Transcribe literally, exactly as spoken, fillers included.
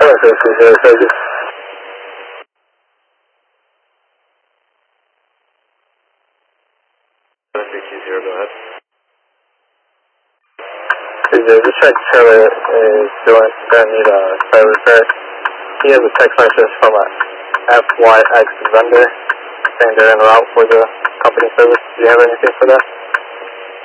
Hello, this is zero service. Zero, go ahead. Is there just check Taylor is doing gonna need a site repair. He has a text message from a F Y X vendor saying they're en route for the company service. Do you have anything for that?